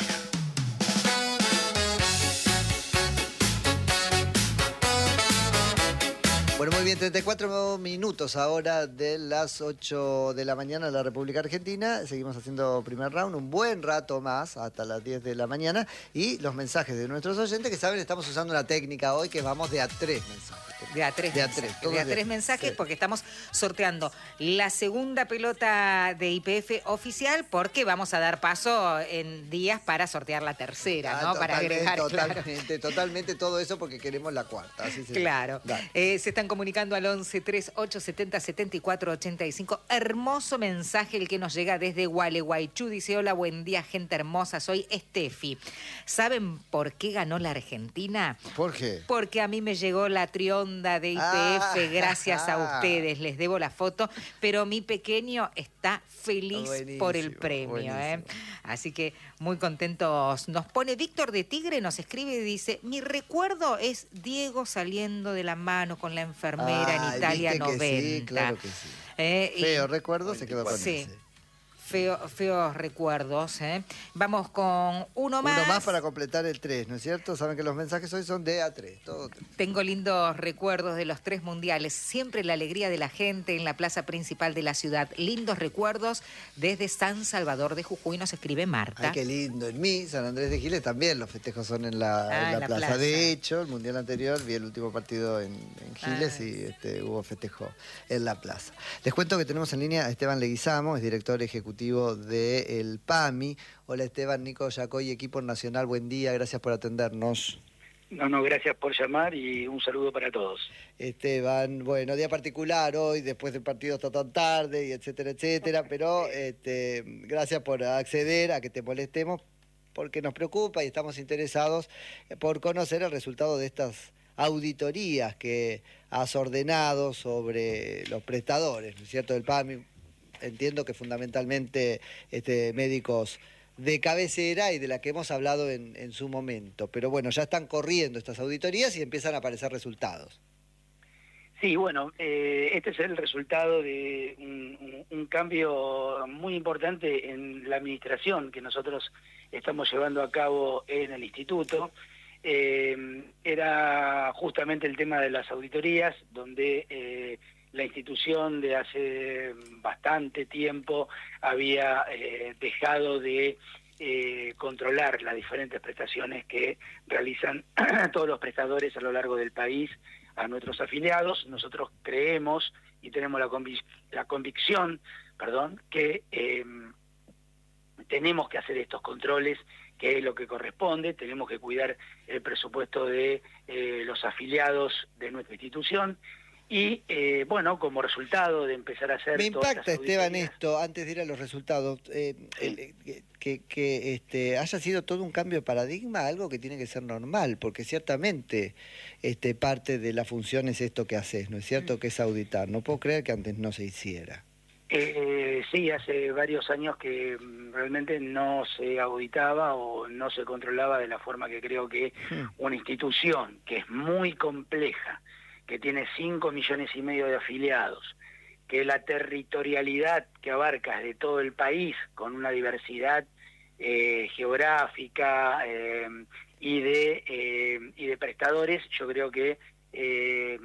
Bueno, muy bien, treinta y cuatro minutos ahora de las ocho de la mañana en la República Argentina. Seguimos haciendo primer round, un buen rato más, hasta las diez de la mañana. Y los mensajes de nuestros oyentes que saben, estamos usando una técnica hoy que vamos de a tres mensajes. De a tres De a mensajes, tres, de a todos tres de- mensajes sí. porque estamos sorteando la segunda pelota de I P F oficial porque vamos a dar paso en días para sortear la tercera, Ah, ¿no? Para totalmente, agregar, claro. totalmente, totalmente todo eso porque queremos la cuarta. Así se- Claro. Dale. Eh, se están comunicando al once tres ocho setenta setenta y cuatro ochenta y cinco. Hermoso mensaje el que nos llega desde Gualeguaychú. Dice, hola, buen día, gente hermosa. Soy Estefi. ¿Saben por qué ganó la Argentina? ¿Por qué? Porque a mí me llegó la trionda de I P F Ah. gracias a ustedes. Les debo la foto, pero mi pequeño está feliz Buenísimo, por el premio. ¿eh? buenísimo. Así que muy contentos. Nos pone Víctor de Tigre, nos escribe y dice, mi recuerdo es Diego saliendo de la mano con la enfermera Ay, en Italia viste que noventa. sí, claro que sí. Eh, y- Feo recuerdo, se quedó con Sí. ese. Feo, feos recuerdos. ¿eh? Vamos con uno más. Uno más para completar el tres, ¿no es cierto? Saben que los mensajes hoy son de a tres, todo tres. Tengo lindos recuerdos de los tres mundiales. Siempre la alegría de la gente en la plaza principal de la ciudad. Lindos recuerdos desde San Salvador de Jujuy, nos escribe Marta. Ay, qué lindo. En mí, San Andrés de Giles, también los festejos son en la, Ah, en la en la plaza. plaza. De hecho, el mundial anterior vi el último partido en, en Giles Ah. y este, hubo festejo en la plaza. Les cuento que tenemos en línea a Esteban Leguizamo, es director ejecutivo del P A M I. Hola Esteban, Nico Yacoy, equipo nacional, buen día, gracias por atendernos. No, no, gracias por llamar y un saludo para todos. Esteban, bueno, día particular hoy, después del partido hasta tan tarde, y etcétera, etcétera, pero este, gracias por acceder a que te molestemos, porque nos preocupa y estamos interesados por conocer el resultado de estas auditorías que has ordenado sobre los prestadores, ¿no es cierto?, del P A M I. Entiendo que fundamentalmente este, médicos de cabecera y de la que hemos hablado en, en su momento. Pero bueno, ya están corriendo estas auditorías y empiezan a aparecer resultados. Sí, bueno, eh, este es el resultado de un, un- un cambio muy importante en la administración que nosotros estamos llevando a cabo en el instituto. Eh, era justamente el tema de las auditorías, donde eh, la institución de hace bastante tiempo había eh, dejado de eh, controlar las diferentes prestaciones que realizan todos los prestadores a lo largo del país a nuestros afiliados. Nosotros creemos y tenemos la, convic la convicción, perdón, que eh, tenemos que hacer estos controles, que es lo que corresponde. Tenemos que cuidar el presupuesto de eh, los afiliados de nuestra institución. Y, eh, bueno, como resultado de empezar a hacer... Me todas impacta, estas Esteban, auditorías- esto, antes de ir a los resultados, eh, el- eh, que, que este, haya sido todo un cambio de paradigma, algo que tiene que ser normal, porque ciertamente este, parte de la función es esto que haces, ¿no es cierto?, que es auditar. No puedo creer que antes no se hiciera. Eh, sí, hace varios años que realmente no se auditaba o no se controlaba de la forma que creo que una institución que es muy compleja, que tiene cinco millones y medio de afiliados, que la territorialidad que abarca de todo el país, con una diversidad eh, geográfica eh, y, de, eh, y de prestadores, yo creo que eh,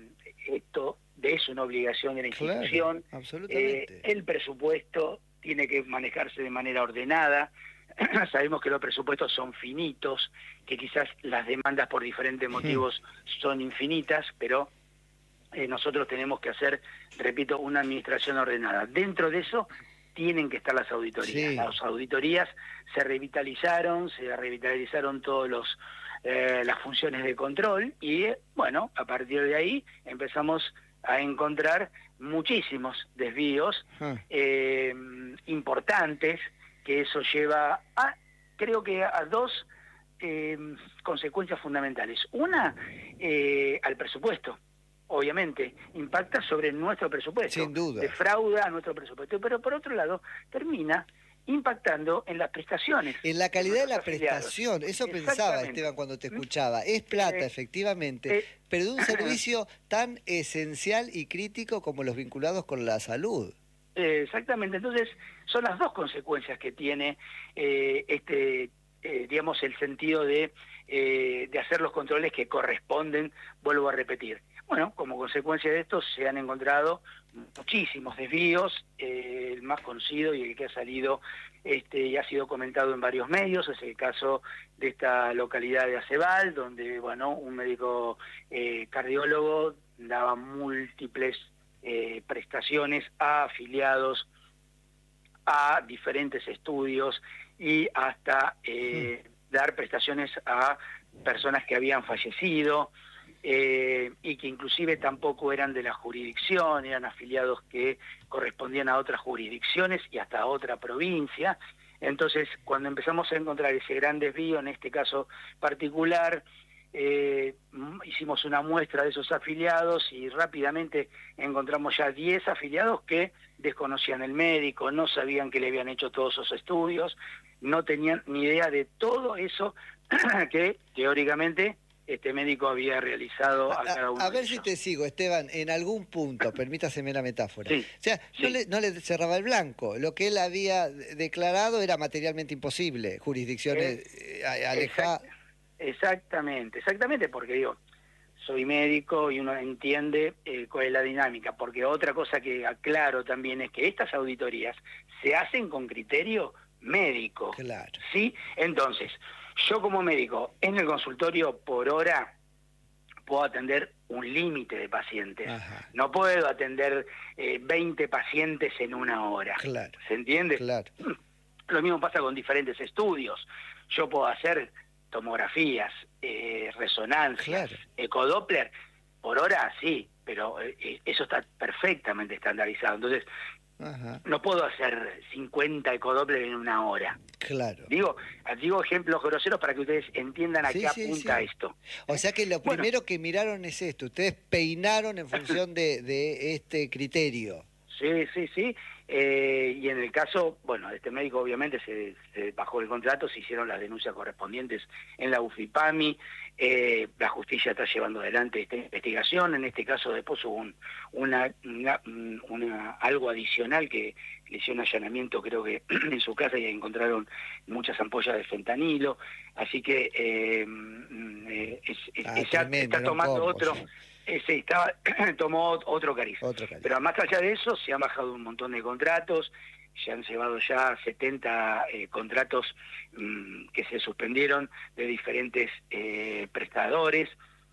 esto es una obligación de la institución. Claro, absolutamente. Eh, el presupuesto tiene que manejarse de manera ordenada. Sabemos que los presupuestos son finitos, que quizás las demandas por diferentes motivos son infinitas, pero eh, nosotros tenemos que hacer, repito, una administración ordenada. Dentro de eso tienen que estar las auditorías. Sí. Las auditorías se revitalizaron, se revitalizaron todos los eh, las funciones de control y, eh, bueno, a partir de ahí empezamos a encontrar muchísimos desvíos eh, importantes, que eso lleva a, creo que a dos eh, consecuencias fundamentales. Una, eh, al presupuesto, obviamente, impacta sobre nuestro presupuesto. Sin duda. Defrauda a nuestro presupuesto, pero por otro lado, termina impactando en las prestaciones. En la calidad de la afiliados. prestación, eso pensaba Exactamente. Esteban cuando te escuchaba. Es plata, Eh, efectivamente, eh, pero de un servicio tan esencial y crítico como los vinculados con la salud. Eh, exactamente, entonces son las dos consecuencias que tiene eh, este, eh, digamos, el sentido de, eh, de hacer los controles que corresponden, vuelvo a repetir. Bueno, como consecuencia de esto se han encontrado muchísimos desvíos, eh, el más conocido y el que ha salido este, y ha sido comentado en varios medios es el caso de esta localidad de Acebal, donde, bueno, un médico eh, cardiólogo daba múltiples Eh, prestaciones a afiliados a diferentes estudios y hasta eh, dar prestaciones a personas que habían fallecido eh, y que inclusive tampoco eran de la jurisdicción, eran afiliados que correspondían a otras jurisdicciones y hasta a otra provincia. Entonces, cuando empezamos a encontrar ese gran desvío, en este caso particular, Eh, hicimos una muestra de esos afiliados y rápidamente encontramos ya diez afiliados que desconocían el médico, no sabían que le habían hecho todos esos estudios, no tenían ni idea de todo eso que teóricamente este médico había realizado a, a cada uno. A ver de si ellos. te sigo, Esteban, en algún punto, permítaseme la metáfora. Sí, o sea, no, sí. le, no le cerraba el blanco. Lo que él había declarado era materialmente imposible. Jurisdicciones eh, alejadas. Exactamente, exactamente, porque digo, soy médico y uno entiende eh, cuál es la dinámica, porque otra cosa que aclaro también es que estas auditorías se hacen con criterio médico. Claro. ¿Sí? Entonces, yo como médico, en el consultorio por hora puedo atender un límite de pacientes. Ajá. No puedo atender eh, veinte pacientes en una hora. Claro. ¿Se entiende? Claro. Lo mismo pasa con diferentes estudios. Yo puedo hacer tomografías, eh, resonancias, Claro. ecodoppler, por hora sí, pero eh, eso está perfectamente estandarizado. Entonces, Ajá. no puedo hacer cincuenta ecodoppler en una hora. Claro. Digo, digo ejemplos groseros para que ustedes entiendan a Sí, qué sí, apunta sí. esto. O sea que lo Bueno. primero que miraron es esto. Ustedes peinaron en función de, de este criterio. Sí, sí, sí. Eh, y en el caso, bueno, de este médico obviamente se, se bajó el contrato, se hicieron las denuncias correspondientes en la UFIPAMI, eh, la justicia está llevando adelante esta investigación, en este caso después hubo un, una, una, una- algo adicional que le hicieron un allanamiento, creo que en su casa, y encontraron muchas ampollas de fentanilo, así que eh, mm, eh, es- es- Ah, está, tremendo, está eran tomando combos. otro... Eh, sí, estaba, tomó otro cariz. Otro cariz. Pero más allá de eso, se han bajado un montón de contratos, se han llevado ya setenta eh, contratos mmm, que se suspendieron de diferentes eh, prestadores.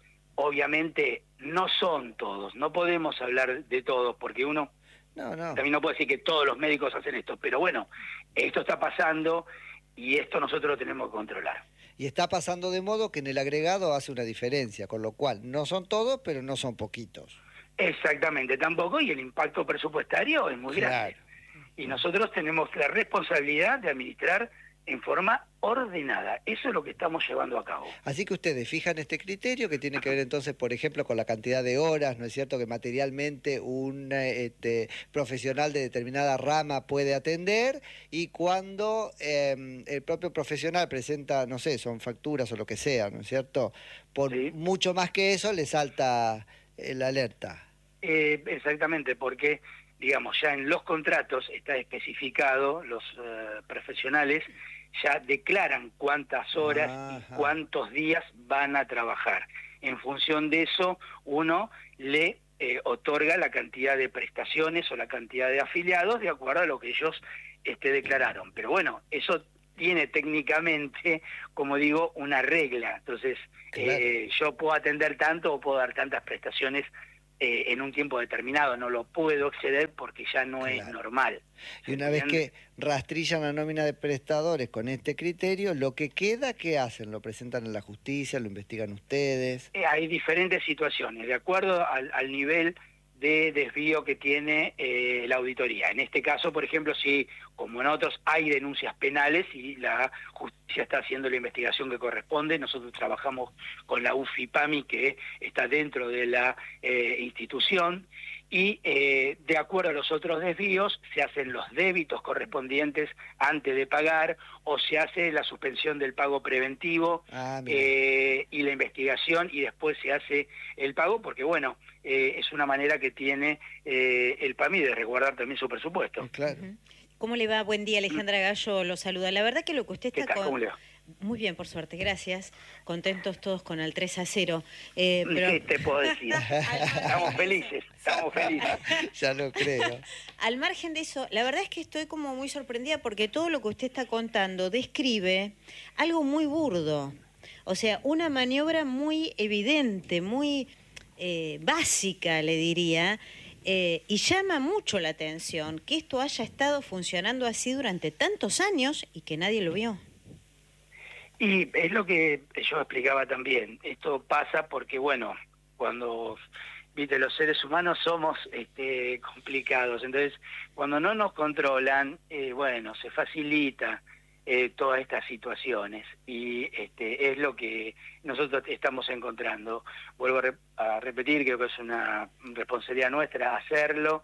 Obviamente no son todos, no podemos hablar de todos, porque uno No, no. también no puede decir que todos los médicos hacen esto, pero bueno, esto está pasando y esto nosotros lo tenemos que controlar. Y está pasando de modo que en el agregado hace una diferencia, con lo cual no son todos, pero no son poquitos. Exactamente, tampoco, y el impacto presupuestario es muy grande. Y nosotros tenemos la responsabilidad de administrar en forma ordenada. Eso es lo que estamos llevando a cabo. Así que ustedes fijan este criterio que tiene que ver entonces, por ejemplo, con la cantidad de horas, ¿no es cierto?, que materialmente un este, profesional de determinada rama puede atender, y cuando eh, el propio profesional presenta, no sé, son facturas o lo que sea, ¿no es cierto?, por sí. mucho más que eso le salta eh, la alerta. Eh, exactamente, porque, digamos, ya en los contratos está especificado, los uh, profesionales ya declaran cuántas horas Ajá. y cuántos días van a trabajar. En función de eso, uno le eh, otorga la cantidad de prestaciones o la cantidad de afiliados de acuerdo a lo que ellos este, declararon. Pero bueno, eso tiene técnicamente, como digo, una regla. Entonces, claro. eh, yo puedo atender tanto o puedo dar tantas prestaciones Eh, en un tiempo determinado, no lo puedo exceder porque ya no claro. es normal. Y una vez que rastrillan la nómina de prestadores con este criterio, lo que queda, ¿qué hacen? ¿Lo presentan en la justicia? ¿Lo investigan ustedes? Eh, hay diferentes situaciones, de acuerdo al, al nivel de desvío que tiene eh, la auditoría. En este caso, por ejemplo, si, como en otros, hay denuncias penales y la justicia está haciendo la investigación que corresponde, nosotros trabajamos con la UFIPAMI, que está dentro de la eh, institución, y eh, de acuerdo a los otros desvíos se hacen los débitos correspondientes antes de pagar, o se hace la suspensión del pago preventivo ah, eh, y la investigación, y después se hace el pago, porque bueno, eh, es una manera que tiene eh, el PAMI de resguardar también su presupuesto. Claro. ¿Cómo le va? Buen día, Alejandra Gallo lo saluda. La verdad que lo que usted está... ¿Qué tal? Con... ¿Cómo le va? Muy bien, por suerte, gracias. Contentos todos con el tres a cero. Eh, pero... ¿Qué te puedo decir? Estamos felices, estamos felices. Ya lo creo. Al margen de eso, la verdad es que estoy como muy sorprendida porque todo lo que usted está contando describe algo muy burdo. O sea, una maniobra muy evidente, muy eh, básica, le diría, eh, y llama mucho la atención que esto haya estado funcionando así durante tantos años y que nadie lo vio. Y es lo que yo explicaba también. Esto pasa porque, bueno, cuando, viste, los seres humanos somos este, complicados. Entonces, cuando no nos controlan, eh, bueno, se facilita eh, todas estas situaciones. Y este, es lo que nosotros estamos encontrando. Vuelvo a, re a repetir, creo que es una responsabilidad nuestra hacerlo.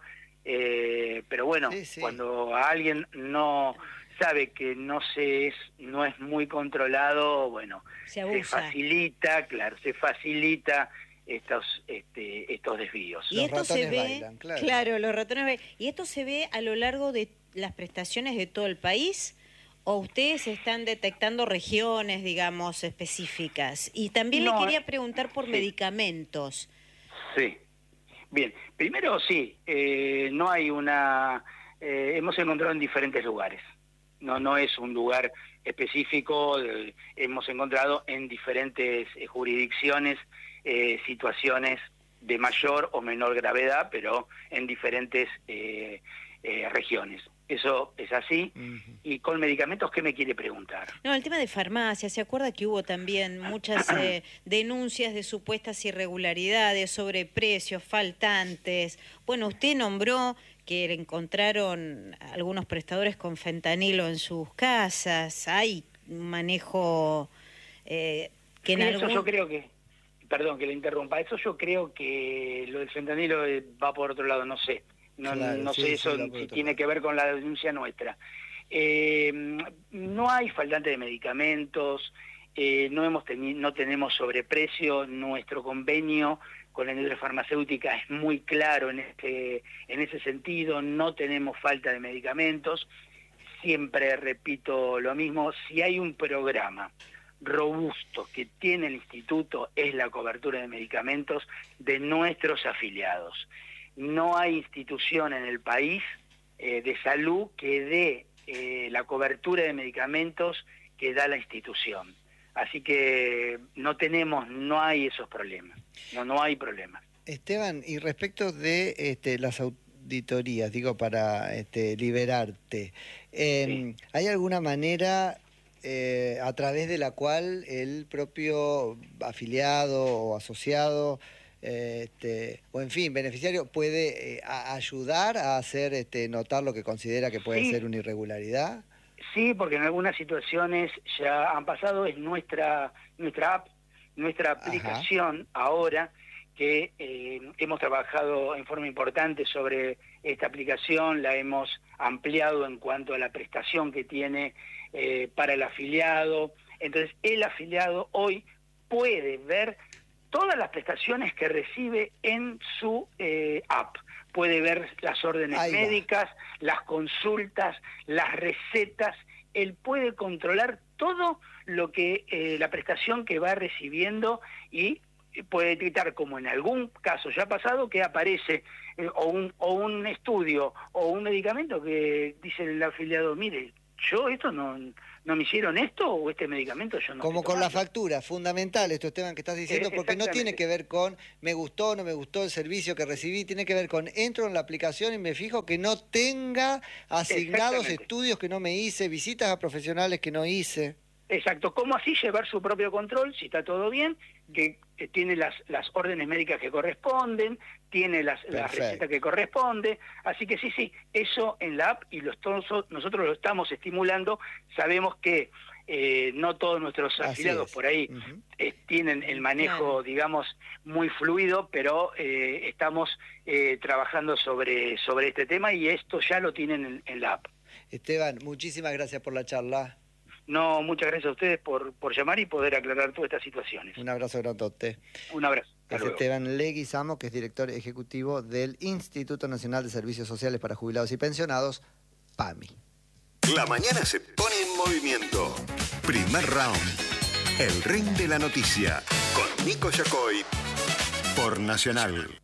Eh, pero bueno, sí, sí. cuando a alguien no... sabe que no se es no es muy controlado, bueno, se, se facilita, claro, se facilita estos este, estos desvíos. Y los esto se ve, bailan, claro. claro, los ratones bailan. Y esto se ve a lo largo de las prestaciones de todo el país, o ustedes están detectando regiones, digamos, específicas. Y también no, le quería preguntar por sí. medicamentos. Sí. Bien, primero sí, eh, no hay una eh, hemos encontrado en diferentes lugares. No, no es un lugar específico, eh, hemos encontrado en diferentes eh, jurisdicciones eh, situaciones de mayor o menor gravedad, pero en diferentes eh, eh, regiones. Eso es así. Uh-huh. Y con medicamentos, ¿qué me quiere preguntar? No, el tema de farmacia, ¿se acuerda que hubo también muchas eh, denuncias de supuestas irregularidades sobre precios faltantes? Bueno, usted nombró que encontraron algunos prestadores con fentanilo en sus casas, hay un manejo eh, que en eso algún... yo creo que, perdón que le interrumpa, eso yo creo que lo del fentanilo va por otro lado, no sé, no, claro, no sí, sé eso sí, si tiene lado. que ver con la denuncia nuestra. Eh, no hay faltante de medicamentos, eh, no, hemos teni no tenemos sobreprecio, nuestro convenio con la industria farmacéutica es muy claro en, este, en ese sentido, no tenemos falta de medicamentos. Siempre repito lo mismo, si hay un programa robusto que tiene el instituto es la cobertura de medicamentos de nuestros afiliados. No hay institución en el país eh, de salud que dé eh, la cobertura de medicamentos que da la institución. Así que no tenemos, no hay esos problemas, no, no hay problemas. Esteban, y respecto de este, las auditorías, digo, para este, liberarte, eh, sí. ¿hay alguna manera eh, a través de la cual el propio afiliado o asociado, eh, este, o en fin, beneficiario, puede eh, a ayudar a hacer este, notar lo que considera que puede sí. ser una irregularidad? sí, porque en algunas situaciones ya han pasado, es nuestra, nuestra app, nuestra aplicación Ajá. ahora, que eh, hemos trabajado en forma importante sobre esta aplicación, la hemos ampliado en cuanto a la prestación que tiene eh, para el afiliado. Entonces, el afiliado hoy puede ver todas las prestaciones que recibe en su eh, app. Puede ver las órdenes Ahí médicas, va. las consultas, las recetas. Él puede controlar todo lo que eh, la prestación que va recibiendo y puede detectar, como en algún caso ya ha pasado, que aparece eh, o, un, o un estudio o un medicamento que dice el afiliado, mire, yo esto no, no me hicieron esto o este medicamento yo no. Como con la factura, fundamental esto, Esteban, que estás diciendo, eh, porque no tiene que ver con me gustó o no me gustó el servicio que recibí, tiene que ver con entro en la aplicación y me fijo que no tenga asignados estudios que no me hice, visitas a profesionales que no hice. Exacto, ¿cómo así llevar su propio control si está todo bien? Que, que tiene las, las órdenes médicas que corresponden, tiene las, las recetas que corresponde, así que sí, sí, eso en la app y los, todos, nosotros lo estamos estimulando, sabemos que eh, no todos nuestros afiliados por ahí uh-huh. eh, tienen el manejo, claro. digamos, muy fluido, pero eh, estamos eh, trabajando sobre, sobre este tema y esto ya lo tienen en, en la app. Esteban, muchísimas gracias por la charla. No, muchas gracias a ustedes por, por llamar y poder aclarar todas estas situaciones. Un abrazo grandote. Un abrazo. Es Esteban Leguizamo, que es director ejecutivo del Instituto Nacional de Servicios Sociales para Jubilados y Pensionados, PAMI. La mañana se pone en movimiento. Primer round. El ring de la noticia. Con Nico Yacoy. Por Nacional.